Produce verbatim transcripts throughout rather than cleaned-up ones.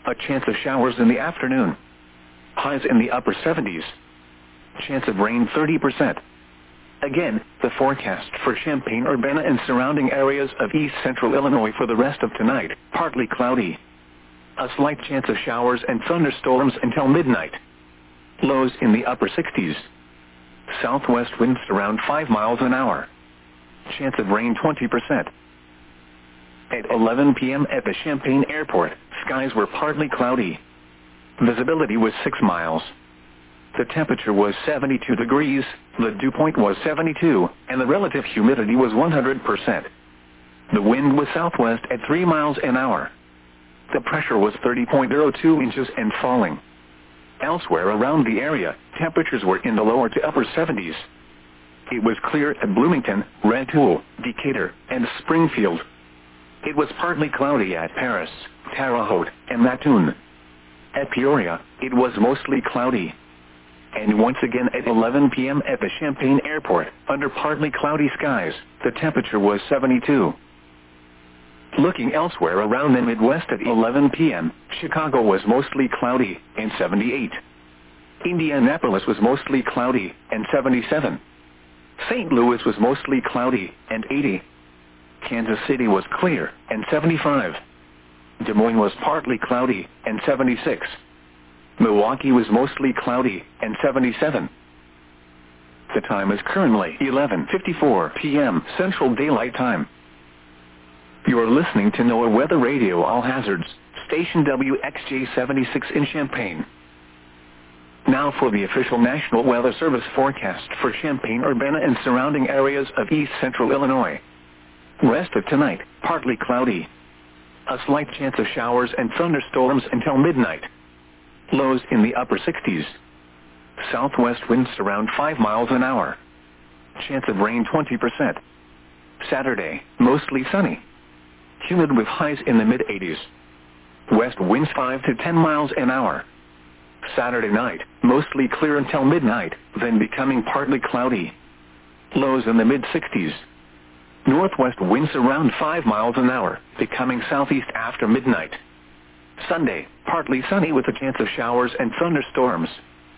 A chance of showers in the afternoon. Highs in the upper seventies. Chance of rain thirty percent. Again, the forecast for Champaign-Urbana and surrounding areas of east central Illinois for the rest of tonight, partly cloudy. A slight chance of showers and thunderstorms until midnight. Lows in the upper sixties. Southwest winds around five miles an hour. Chance of rain twenty percent. At eleven p.m. at the Champaign Airport, skies were partly cloudy. Visibility was six miles. The temperature was seventy-two degrees, the dew point was seventy-two, and the relative humidity was one hundred percent. The wind was southwest at three miles an hour. The pressure was thirty point zero two inches and falling. Elsewhere around the area, temperatures were in the lower to upper seventies. It was clear at Bloomington, Rantoul, Decatur, and Springfield. It was partly cloudy at Paris, Terre Haute, and Mattoon. At Peoria, it was mostly cloudy. And once again at eleven p.m. at the Champaign Airport, under partly cloudy skies, the temperature was seventy-two. Looking elsewhere around the Midwest at eleven p.m., Chicago was mostly cloudy, and seventy-eight. Indianapolis was mostly cloudy, and seventy-seven. Saint Louis was mostly cloudy, and eighty. Kansas City was clear, and seventy-five. Des Moines was partly cloudy, and seventy-six. Milwaukee was mostly cloudy, and seventy-seven. The time is currently eleven fifty-four p.m. Central Daylight Time. You are listening to NOAA Weather Radio All Hazards, station W X J seventy-six in Champaign. Now for the official National Weather Service forecast for Champaign-Urbana and surrounding areas of east central Illinois. Rest of tonight, partly cloudy. A slight chance of showers and thunderstorms until midnight. Lows in the upper sixties. Southwest winds around five miles an hour. Chance of rain twenty percent. Saturday, mostly sunny. Humid with highs in the mid-eighties. West winds five to ten miles an hour. Saturday night, mostly clear until midnight, then becoming partly cloudy. Lows in the mid-sixties. Northwest winds around five miles an hour, becoming southeast after midnight. Sunday, partly sunny with a chance of showers and thunderstorms.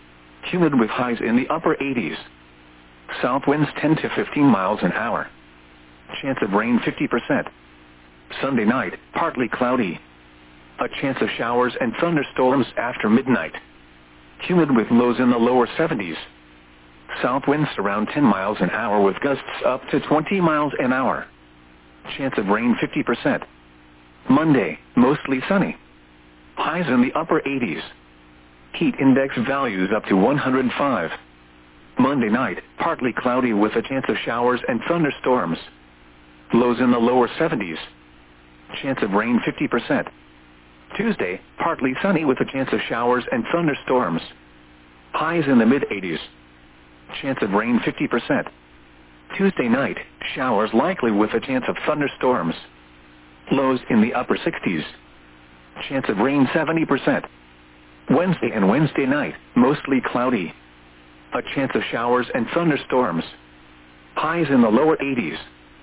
Humid with highs in the upper eighties. South winds ten to fifteen miles an hour. Chance of rain fifty percent. Sunday night, partly cloudy. A chance of showers and thunderstorms after midnight. Humid with lows in the lower seventies. South winds around ten miles an hour with gusts up to twenty miles an hour. Chance of rain fifty percent. Monday, mostly sunny. Highs in the upper eighties. Heat index values up to one hundred five. Monday night, partly cloudy with a chance of showers and thunderstorms. Lows in the lower seventies. Chance of rain fifty percent. Tuesday, partly sunny with a chance of showers and thunderstorms. Highs in the mid-eighties. Chance of rain fifty percent. Tuesday night, showers likely with a chance of thunderstorms. Lows in the upper sixties. Chance of rain seventy percent. Wednesday and Wednesday night, mostly cloudy. A chance of showers and thunderstorms. Highs in the lower eighties.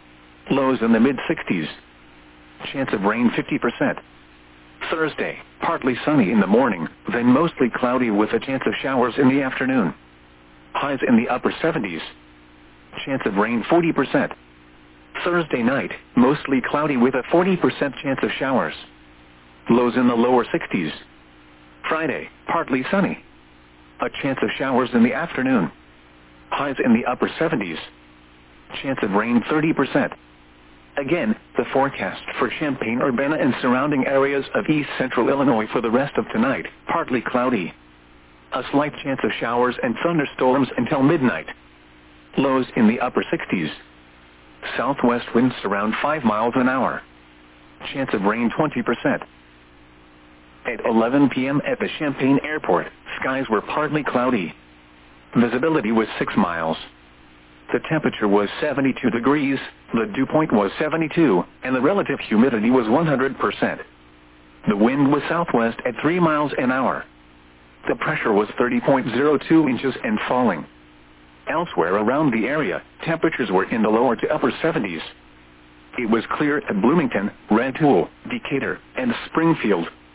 Lows in the mid-sixties. Chance of rain fifty percent. Thursday, partly sunny in the morning, then mostly cloudy with a chance of showers in the afternoon. Highs in the upper seventies. Chance of rain forty percent. Thursday night, mostly cloudy with a forty percent chance of showers. Lows in the lower sixties. Friday, partly sunny. A chance of showers in the afternoon. Highs in the upper seventies. Chance of rain thirty percent. Again, the forecast for Champaign-Urbana and surrounding areas of east central Illinois for the rest of tonight, partly cloudy. A slight chance of showers and thunderstorms until midnight. Lows in the upper sixties. Southwest winds around five miles an hour. Chance of rain twenty percent. At eleven p.m. at the Champaign Airport, skies were partly cloudy. Visibility was six miles. The temperature was seventy-two degrees, the dew point was seventy-two, and the relative humidity was one hundred percent. The wind was southwest at three miles an hour. The pressure was thirty point zero two inches and falling. Elsewhere around the area, temperatures were in the lower to upper seventies. It was clear at Bloomington, Rantoul, Decatur, and Springfield.